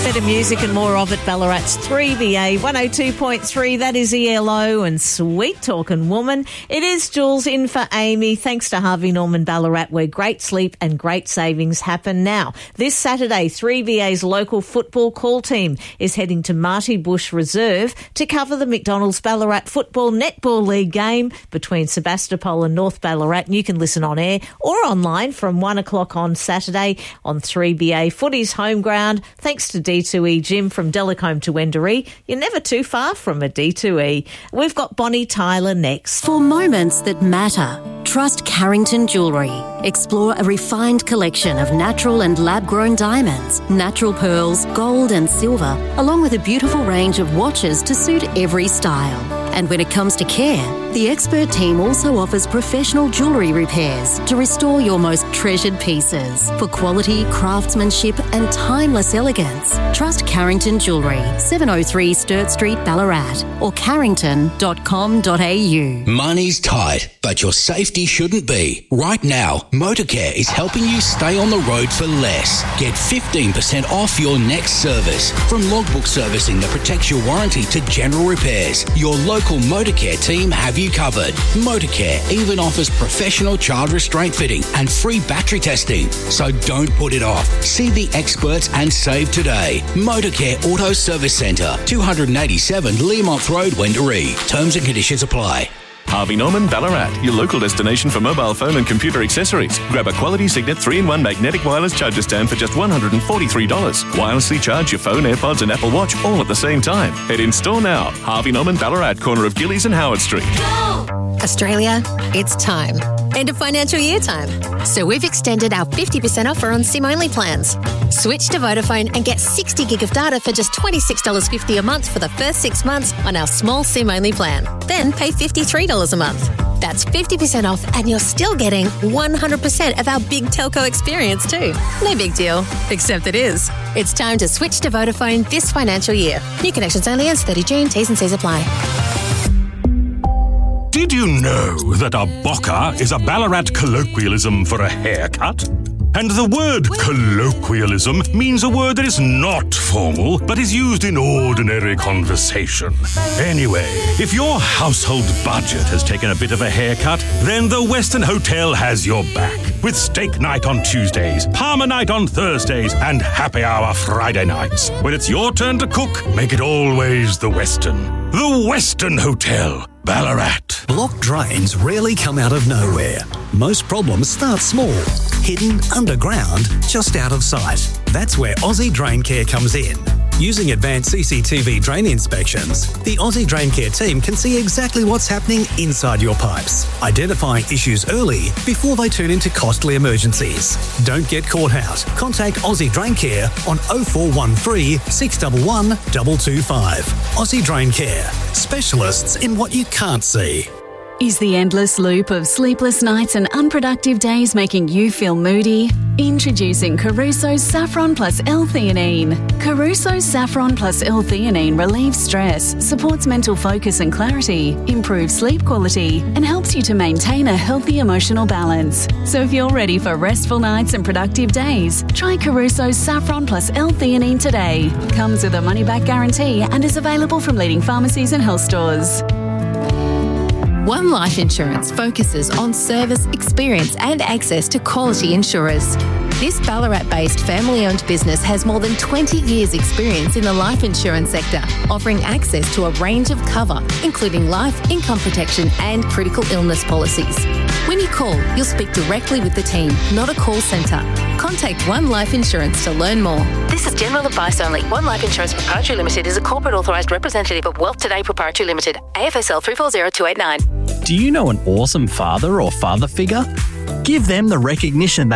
Better music and more of it, Ballarat's 3VA 102.3. That is ELO and Sweet Talkin' Woman. It is Jules in for Amy. Thanks to Harvey Norman Ballarat, where great sleep and great savings happen now. This Saturday, 3VA's local football call team is heading to Marty Bush Reserve to cover the McDonald's Ballarat Football Netball League game between Sebastopol and North Ballarat. And you can listen on air or online from 1 o'clock on Saturday on 3BA Footy's home ground. Thanks to D2E Gym from Delacombe to Wendouree. You're never too far from a D2E. We've got Bonnie Tyler next. For moments that matter, trust Carrington Jewellery. Explore a refined collection of natural and lab-grown diamonds, natural pearls, gold and silver, along with a beautiful range of watches to suit every style. And when it comes to care, the expert team also offers professional jewellery repairs to restore your most treasured pieces. For quality, craftsmanship and timeless elegance, trust Carrington Jewellery, 703 Sturt Street, Ballarat, or carrington.com.au. Money's tight, but your safety shouldn't be. Right now, Motorcare is helping you stay on the road for less. Get 15% off your next service. From logbook servicing that protects your warranty to general repairs, your local Motorcare team have you covered. Motorcare even offers professional child restraint fitting and free battery testing. So don't put it off. See the experts and save today. Motorcare Auto Service Centre, 287 Learmonth Road, Wendouree. Terms and conditions apply. Harvey Norman Ballarat, your local destination for mobile phone and computer accessories. Grab a quality Signet 3-in-1 magnetic wireless charger stand for just $143. Wirelessly charge your phone, AirPods and Apple Watch all at the same time. Head in store now. Harvey Norman Ballarat, corner of Gillies and Howard Street. Australia, it's time. End of financial year time. So we've extended our 50% offer on SIM-only plans. Switch to Vodafone and get 60 gig of data for just $26.50 a month for the first 6 months on our small SIM-only plan. Then pay $53 a month. That's 50% off and you're still getting 100% of our big telco experience too. No big deal, except it is. It's time to switch to Vodafone this financial year. New connections only ends 30 June. T's and C's apply. Did you know that a bocker is a Ballarat colloquialism for a haircut? And the word colloquialism means a word that is not formal, but is used in ordinary conversation. Anyway, if your household budget has taken a bit of a haircut, then the Western Hotel has your back. With steak night on Tuesdays, Palmer night on Thursdays, and happy hour Friday nights. When it's your turn to cook, make it always the Western. The Western Hotel, Ballarat. Blocked drains rarely come out of nowhere. Most problems start small, hidden underground, just out of sight. That's where Aussie Drain Care comes in. Using advanced CCTV drain inspections, the Aussie Drain Care team can see exactly what's happening inside your pipes, identifying issues early before they turn into costly emergencies. Don't get caught out. Contact Aussie Drain Care on 0413 611 225. Aussie Drain Care, specialists in what you can't see. Is the endless loop of sleepless nights and unproductive days making you feel moody? Introducing Caruso's Saffron Plus L-Theanine. Caruso's Saffron Plus L-Theanine relieves stress, supports mental focus and clarity, improves sleep quality, and helps you to maintain a healthy emotional balance. So if you're ready for restful nights and productive days, try Caruso's Saffron Plus L-Theanine today. Comes with a money-back guarantee and is available from leading pharmacies and health stores. One Life Insurance focuses on service, experience and access to quality insurers. This Ballarat-based family-owned business has more than 20 years' experience in the life insurance sector, offering access to a range of cover, including life, income protection and critical illness policies. When you call, you'll speak directly with the team, not a call centre. Contact One Life Insurance to learn more. This is general advice only. One Life Insurance Proprietary Limited is a corporate authorised representative of Wealth Today Proprietary Limited, AFSL 340289. Do you know an awesome father or father figure? Give them the recognition